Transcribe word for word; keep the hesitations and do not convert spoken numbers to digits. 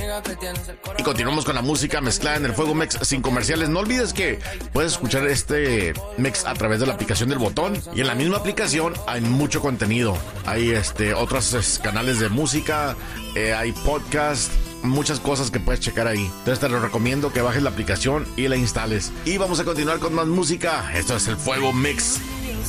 Y continuamos con la música mezclada en el Fuego Mix sin comerciales. No olvides que puedes escuchar este mix a través de la aplicación del Botón. Y en la misma aplicación hay mucho contenido. Hay este otros es, canales de música, eh, hay podcast, muchas cosas que puedes checar ahí. Entonces te lo recomiendo que bajes la aplicación y la instales. Y vamos a continuar con más música. Esto es el Fuego Mix.